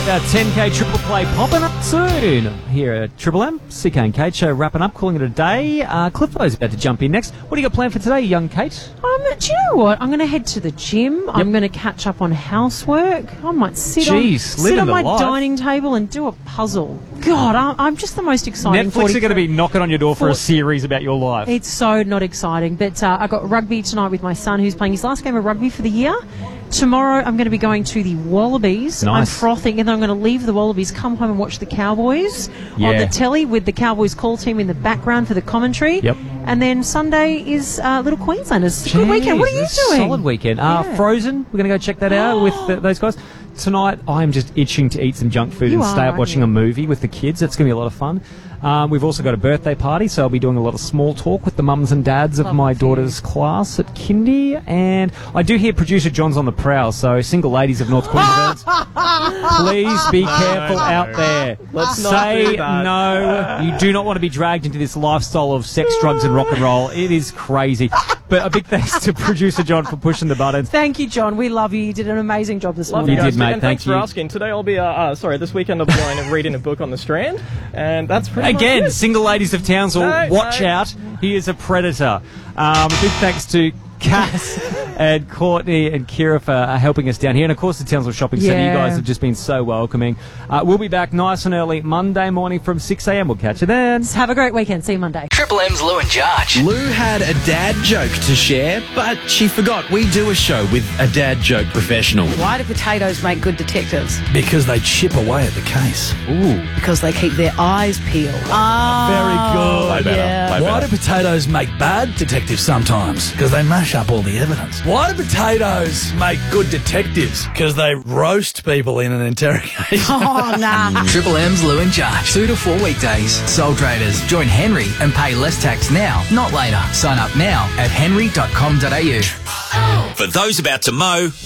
10K triple play popping up soon here at Triple M. CK and Kate show wrapping up, calling it a day. Cliffo's about to jump in next. What do you got planned for today, young Kate? Do you know what? I'm going to head to the gym. Yep. I'm going to catch up on housework. I might sit on my dining table and do a puzzle. God, I'm just the most exciting. Netflix are going to be knocking on your door for a series about your life. It's so not exciting. But I got rugby tonight with my son, who's playing his last game of rugby for the year. Tomorrow I'm going to be going to the Wallabies. Nice. I'm frothing, and then I'm going to leave the Wallabies, come home and watch the Cowboys on the telly with the Cowboys call team in the background for the commentary. Yep. And then Sunday is Little Queenslanders. It's a good weekend. What are you doing? Solid weekend. Frozen. We're going to go check that out with those guys. Tonight, I'm just itching to eat some junk food and stay up watching a movie with the kids. It's going to be a lot of fun. We've also got a birthday party, so I'll be doing a lot of small talk with the mums and dads of my daughter's class at kindy. And I do hear producer John's on the prowl, so single ladies of North Queensland, please be careful out there. Let's say no. You do not want to be dragged into this lifestyle of sex, drugs, and rock and roll. It is crazy. But a big thanks to producer John for pushing the buttons. Thank you, John. We love you. You did an amazing job this morning. You did, mate. Thanks for asking. Today I'll be, this weekend I'll be going and reading a book on the Strand, and that's pretty Again, much it. single ladies of Townsville, watch out. He is a predator. Big thanks to Cass and Courtney and Kira for helping us down here. And, of course, the Townsville Shopping Centre. You guys have just been so welcoming. We'll be back nice and early Monday morning from 6 a.m. We'll catch you then. Have a great weekend. See you Monday. Triple M's Lou and Jarge. Lou had a dad joke to share, but she forgot we do a show with a dad joke professional. Why do potatoes make good detectives? Because they chip away at the case. Ooh. Because they keep their eyes peeled. Very good. Play better. Why do potatoes make bad detectives sometimes? Because they mash up all the evidence. Why do potatoes make good detectives? Because they roast people in an interrogation. Oh, nah. Triple M's Lou and Jarge. 2 to 4 weekdays. Sole traders. Join Henry and pay less tax now, not later. Sign up now at henry.com.au. For those about to mow,